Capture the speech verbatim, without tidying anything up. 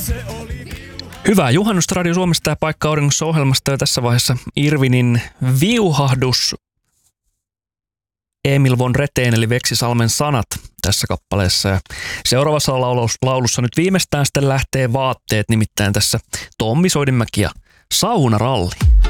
Hyvää juhannusta Radio Suomesta ja Paikka auringossa ohjelmasta ja tässä vaiheessa Irvinin viuhahdus. Emil von Reteen eli Veksisalmen sanat tässä kappaleessa. Ja seuraavassa laulussa nyt viimeistään sitten lähtee vaatteet, nimittäin tässä Tommi Soidinmäki ja Saunaralli.